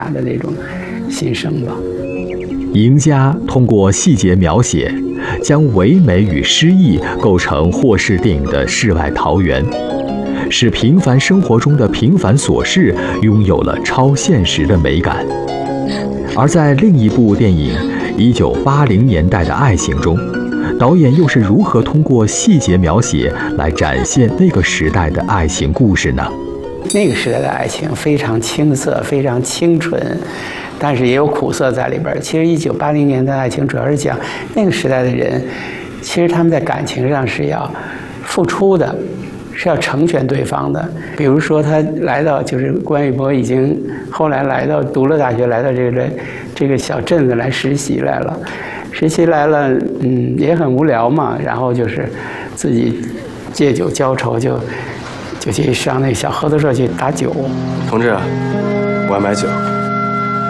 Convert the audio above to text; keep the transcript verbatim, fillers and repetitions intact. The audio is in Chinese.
的那种心声吧。 赢家通过细节描写，将唯美与诗意构成霍氏电影的世外桃源，使平凡生活中的平凡琐事拥有了超现实的美感。而在另一部电影《一九八零年代的爱情》中，导演又是如何通过细节描写来展现那个时代的爱情故事呢？ 那个时代的爱情非常青涩，非常清纯，但是也有苦涩在里边。其实一九八零年代的爱情主要是讲那个时代的人，其实他们在感情上是要付出的，是要成全对方的。比如说他来到，就是关玉波已经后来来到读了大学，来到这个这个小镇子来实习来了。实习来了，嗯，也很无聊嘛，然后就是自己借酒浇愁，就就去上那个小合作社去打酒。 同志，我要买酒。